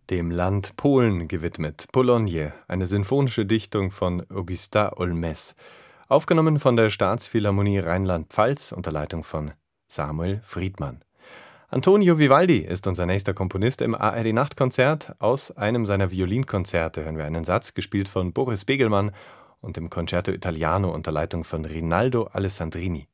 dem Land Polen gewidmet. Polonie, eine sinfonische Dichtung von Augustin Olmès, aufgenommen von der Staatsphilharmonie Rheinland-Pfalz unter Leitung von Samuel Friedmann. Antonio Vivaldi ist unser nächster Komponist im ARD-Nachtkonzert. Aus einem seiner Violinkonzerte hören wir einen Satz, gespielt von Boris Begelmann und im Concerto Italiano unter Leitung von Rinaldo Alessandrini.